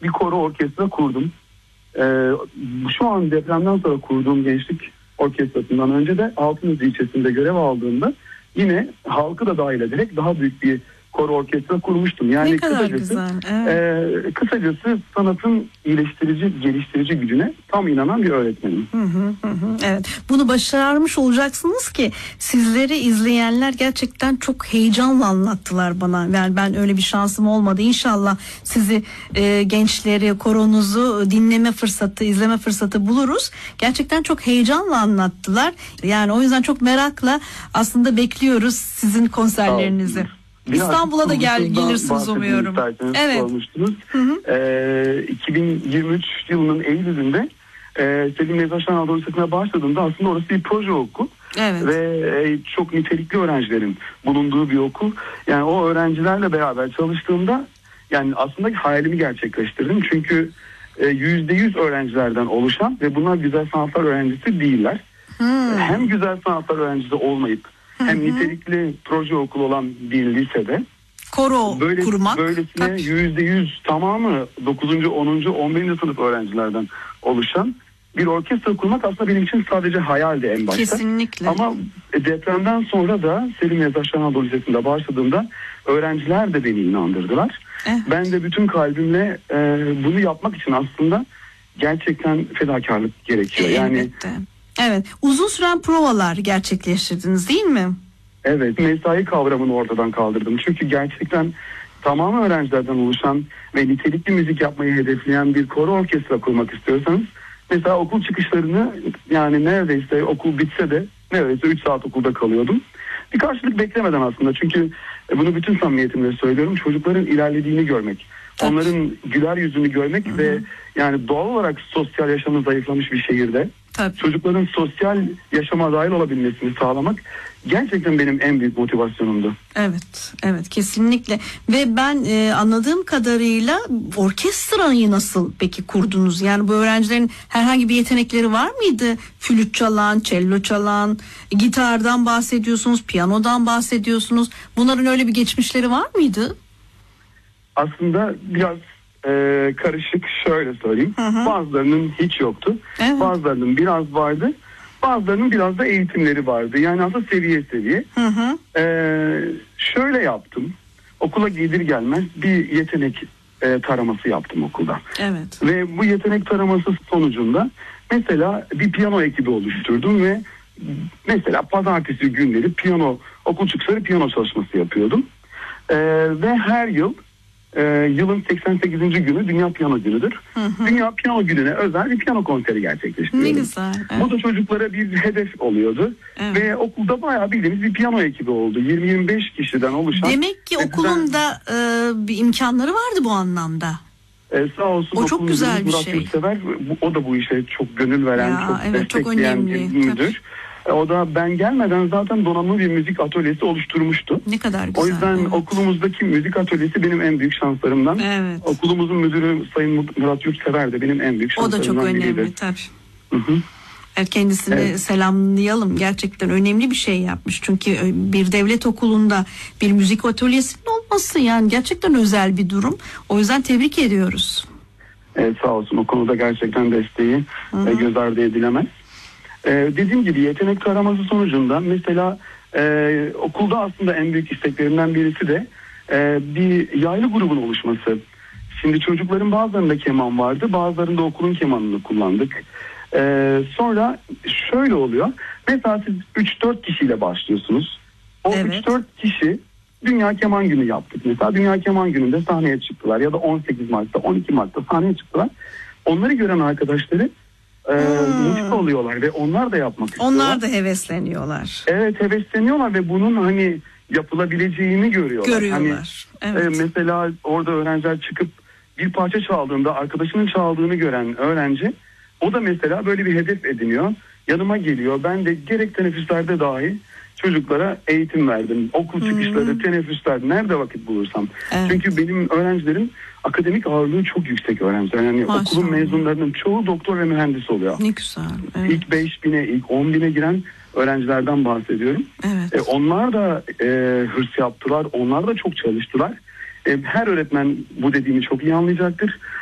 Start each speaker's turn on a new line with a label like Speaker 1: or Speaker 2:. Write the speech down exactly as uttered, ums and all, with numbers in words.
Speaker 1: bir koro orkestra kurdum. Ee, şu an depremden sonra kurduğum gençlik orkestrasından önce de Altınözü ilçesinde görev aldığımda yine halkı da dahil ederek daha büyük bir koro orkestra kurmuştum. Yani
Speaker 2: ne kadar
Speaker 1: kısacası,
Speaker 2: güzel. Evet.
Speaker 1: E, kısacası sanatın iyileştirici, geliştirici gücüne tam inanan bir öğretmenim.
Speaker 2: Hı hı hı. Evet. Bunu başarmış olacaksınız ki sizleri izleyenler gerçekten çok heyecanla anlattılar bana. Yani ben öyle bir şansım olmadı. İnşallah sizi e, gençleri, koronuzu dinleme fırsatı, izleme fırsatı buluruz. Gerçekten çok heyecanla anlattılar. Yani o yüzden çok merakla aslında bekliyoruz sizin konserlerinizi.
Speaker 1: Biraz
Speaker 2: İstanbul'a da gel gelirsiniz umuyorum. Evet.
Speaker 1: Hı hı. Ee, iki bin yirmi üç yılının Eylül'ünde e, Selim Nevzat Şahin Anadolu Lisesi'ne başladığımda aslında orası bir proje okul.
Speaker 2: Evet.
Speaker 1: Ve e, çok nitelikli öğrencilerin bulunduğu bir okul. Yani o öğrencilerle beraber çalıştığımda yani aslında hayalimi gerçekleştirdim. Çünkü e, yüzde yüz öğrencilerden oluşan ve bunlar güzel sanatlar öğrencisi değiller. Hmm. Hem güzel sanatlar öğrencisi olmayıp hem hı hı. nitelikli proje okulu olan bir lisede
Speaker 2: koro
Speaker 1: böyle,
Speaker 2: kurmak.
Speaker 1: Böylesine yüzde yüz tamamı dokuzuncu, onuncu, on birinci sınıf öğrencilerden oluşan bir orkestra kurmak aslında benim için sadece hayaldi en başta.
Speaker 2: Kesinlikle.
Speaker 1: Ama depremden sonra da Selim Nevzat Şahin Anadolu Lisesi'nde başladığımda öğrenciler de beni inandırdılar. Evet. Ben de bütün kalbimle e, bunu yapmak için aslında gerçekten fedakarlık gerekiyor.
Speaker 2: Evet.
Speaker 1: Yani
Speaker 2: Elbette. Evet, uzun süren provalar gerçekleştirdiniz değil mi?
Speaker 1: Evet, mesai kavramını ortadan kaldırdım. Çünkü gerçekten tamamen öğrencilerden oluşan ve nitelikli müzik yapmayı hedefleyen bir koro orkestra kurmak istiyorsanız mesela okul çıkışlarını yani neredeyse okul bitse de neredeyse üç saat okulda kalıyordum. Bir karşılık beklemeden aslında çünkü bunu bütün samimiyetimle söylüyorum çocukların ilerlediğini görmek. Tabii. Onların güler yüzünü görmek Hı-hı. ve yani doğal olarak sosyal yaşamı zayıflamış bir şehirde Tabii. çocukların sosyal yaşama dahil olabilmesini sağlamak gerçekten benim en büyük motivasyonumdu.
Speaker 2: Evet, evet kesinlikle. Ve ben e, anladığım kadarıyla orkestrayı nasıl peki kurdunuz? Yani bu öğrencilerin herhangi bir yetenekleri var mıydı? Flüt çalan, cello çalan, gitardan bahsediyorsunuz, piyanodan bahsediyorsunuz. Bunların öyle bir geçmişleri var mıydı?
Speaker 1: Aslında biraz e, karışık şöyle söyleyeyim. Hı hı. Bazılarının hiç yoktu. Evet. Bazılarının biraz vardı. Bazılarının biraz da eğitimleri vardı. Yani aslında seviye seviye. Hı hı. Ee, şöyle yaptım. Okula gelir gelmez bir yetenek e, taraması yaptım okulda.
Speaker 2: Evet.
Speaker 1: Ve bu yetenek taraması sonucunda mesela bir piyano ekibi oluşturdum ve mesela pazartesi günleri piyano, okul çıkışları piyano çalışması yapıyordum. Ee, ve her yıl Ee, yılın seksen sekizinci günü Dünya Piyano Günü'dür. Hı hı. Dünya Piyano Günü'ne özel bir piyano konseri gerçekleştiriyoruz.
Speaker 2: Ne güzel. Evet.
Speaker 1: Bu da çocuklara bir hedef oluyordu. Evet. Ve okulda bayağı bildiğimiz bir piyano ekibi oldu. yirmi yirmi beş kişiden oluşan.
Speaker 2: Demek ki okulun da e, bir imkanları vardı bu anlamda.
Speaker 1: Ee, sağ olsun.
Speaker 2: O çok güzel bir
Speaker 1: Murat
Speaker 2: şey.
Speaker 1: Yurtsever, o da bu işe çok gönül veren,
Speaker 2: ya,
Speaker 1: çok
Speaker 2: evet,
Speaker 1: destekleyen
Speaker 2: çok
Speaker 1: bir müdür. O da ben gelmeden zaten donanımlı bir müzik atölyesi oluşturmuştu.
Speaker 2: Ne kadar güzel.
Speaker 1: O yüzden evet. okulumuzdaki müzik atölyesi benim en büyük şanslarımdan.
Speaker 2: Evet.
Speaker 1: Okulumuzun müdürü Sayın Murat Yurtsever de benim en büyük şanslarımdan biriydi. O da çok önemli biriydi.
Speaker 2: Tabii.
Speaker 1: Hı hı.
Speaker 2: Evet, kendisini evet. selamlayalım. Gerçekten önemli bir şey yapmış. Çünkü bir devlet okulunda bir müzik atölyesinin olması yani gerçekten özel bir durum. O yüzden tebrik ediyoruz.
Speaker 1: Evet, sağ olsun. O konuda gerçekten desteği Hı-hı. göz ardı edilemez. Ee, dediğim gibi yetenek taraması sonucunda mesela e, okulda aslında en büyük isteklerimden birisi de e, bir yaylı grubun oluşması. Şimdi çocukların bazılarında keman vardı, bazılarında okulun kemanını kullandık. Ee, sonra şöyle oluyor. Mesela siz üç dört kişiyle başlıyorsunuz. O evet. üç dört kişi Dünya Keman Günü yaptık. Mesela Dünya Keman Günü'nde sahneye çıktılar ya da on sekiz Mart'ta on iki Mart'ta sahneye çıktılar. Onları gören arkadaşları e, hmm. mutlu oluyorlar ve onlar da yapmak istiyorlar.
Speaker 2: Onlar da hevesleniyorlar.
Speaker 1: Evet, hevesleniyorlar ve bunun hani yapılabileceğini görüyorlar.
Speaker 2: Görüyorlar.
Speaker 1: Hani,
Speaker 2: evet.
Speaker 1: e, mesela orada öğrenciler çıkıp bir parça çaldığında arkadaşının çaldığını gören öğrenci o da mesela böyle bir hedef ediniyor. Yanıma geliyor. Ben de gerek teneffüslerde dahi çocuklara eğitim verdim. Okul hmm. çıkışları, teneffüsler nerede vakit bulursam. Evet. Çünkü benim öğrencilerim akademik ağırlığı çok yüksek öğrenciler. Yani Maşallah. Okulun mezunlarının çoğu doktor ve mühendis oluyor.
Speaker 2: Ne güzel. Evet.
Speaker 1: İlk beş bine, ilk on bine giren öğrencilerden bahsediyorum.
Speaker 2: Evet.
Speaker 1: E, onlar da e, hırs yaptılar. Onlar da çok çalıştılar. E, her öğretmen bu dediğimi çok iyi anlayacaktır.